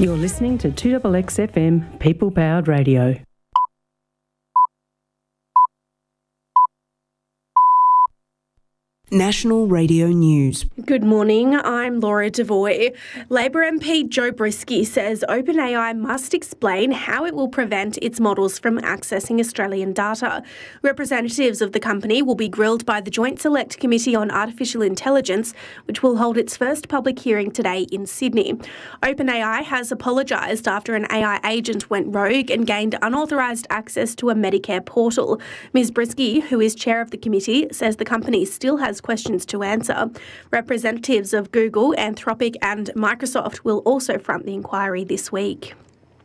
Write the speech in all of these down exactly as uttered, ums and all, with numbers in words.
You're listening to two X X F M, People-Powered Radio. National Radio News. Good morning, I'm Laura Devoy. Labor M P Joe Brisky says OpenAI must explain how it will prevent its models from accessing Australian data. Representatives of the company will be grilled by the Joint Select Committee on Artificial Intelligence, which will hold its first public hearing today in Sydney. OpenAI has apologised after an A I agent went rogue and gained unauthorised access to a Medicare portal. Miz Brisky, who is chair of the committee, says the company still has questions to answer. Representatives of Google, Anthropic and Microsoft will also front the inquiry this week.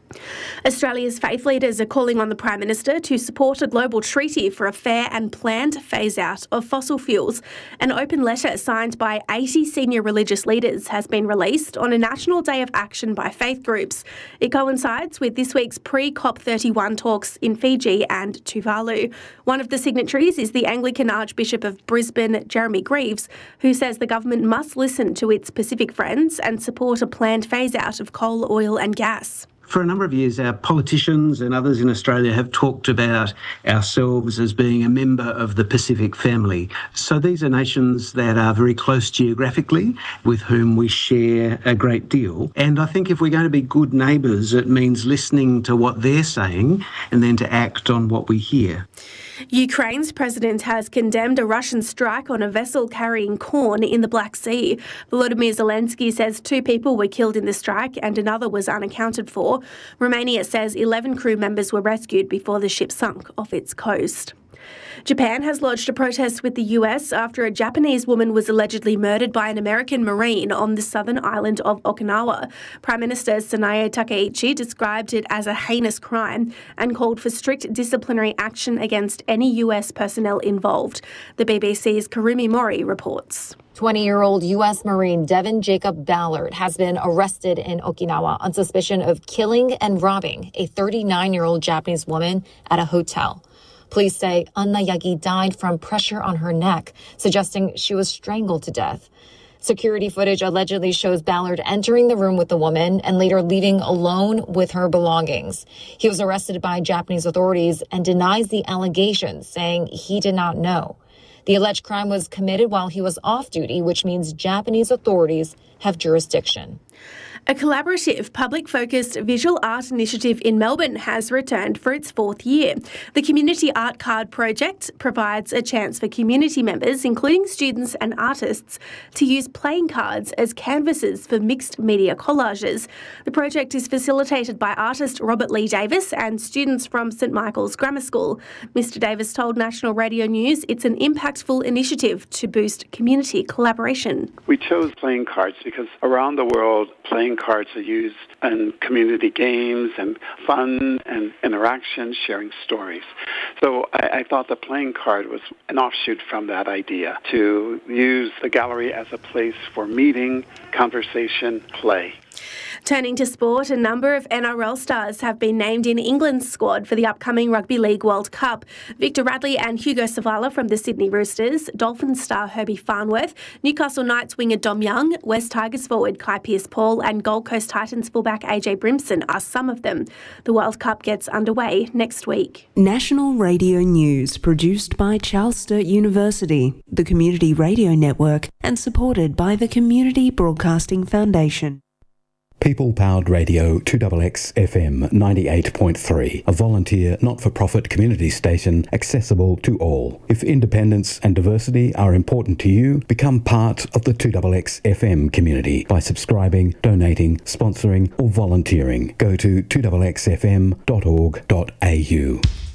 Australia's faith leaders are calling on the Prime Minister to support a global treaty for a fair and planned phase-out of fossil fuels. An open letter signed by eighty senior religious leaders has been released on a National Day of Action by faith groups. It coincides with this week's pre-COP thirty-one talks in Fiji and Tuvalu. One of the signatories is the Anglican Archbishop of Brisbane, Jeremy Greaves, who says the government must listen to its Pacific friends and support a planned phase-out of coal, oil and gas. For a number of years, our politicians and others in Australia have talked about ourselves as being a member of the Pacific family. So these are nations that are very close geographically, with whom we share a great deal. And I think if we're going to be good neighbours, it means listening to what they're saying and then to act on what we hear. Ukraine's president has condemned a Russian strike on a vessel carrying corn in the Black Sea. Volodymyr Zelensky says two people were killed in the strike and another was unaccounted for. Romania says eleven crew members were rescued before the ship sunk off its coast. Japan has lodged a protest with the U S after a Japanese woman was allegedly murdered by an American Marine on the southern island of Okinawa. Prime Minister Sanae Takaichi described it as a heinous crime and called for strict disciplinary action against any U S personnel involved. The B B C's Karumi Mori reports. twenty-year-old U S Marine Devin Jacob Ballard has been arrested in Okinawa on suspicion of killing and robbing a thirty-nine-year-old Japanese woman at a hotel. Police say Anna Yagi died from pressure on her neck, suggesting she was strangled to death. Security footage allegedly shows Ballard entering the room with the woman and later leaving alone with her belongings. He was arrested by Japanese authorities and denies the allegations, saying he did not know. The alleged crime was committed while he was off duty, which means Japanese authorities have jurisdiction. A collaborative, public-focused visual art initiative in Melbourne has returned for its fourth year. The Community Art Card project provides a chance for community members, including students and artists, to use playing cards as canvases for mixed media collages. The project is facilitated by artist Robert Lee Davis and students from St Michael's Grammar School. Mister Davis told National Radio News it's an impactful initiative to boost community collaboration. We chose playing cards because around the world, playing cards are used in community games and fun and interaction, sharing stories. So I, I thought the playing card was an offshoot from that idea, to use the gallery as a place for meeting, conversation, play. Turning to sport, a number of N R L stars have been named in England's squad for the upcoming Rugby League World Cup. Victor Radley and Hugo Savala from the Sydney Roosters, Dolphins star Herbie Farnworth, Newcastle Knights winger Dom Young, West Tigers forward Kai Pearce-Paul and Gold Coast Titans fullback A J Brimson are some of them. The World Cup gets underway next week. National Radio News, produced by Charles Sturt University, the Community Radio Network, and supported by the Community Broadcasting Foundation. People-Powered Radio two X X F M ninety-eight point three, a volunteer not-for-profit community station accessible to all. If independence and diversity are important to you, become part of the two X X F M community by subscribing, donating, sponsoring or volunteering. Go to two X X F M dot org dot A U.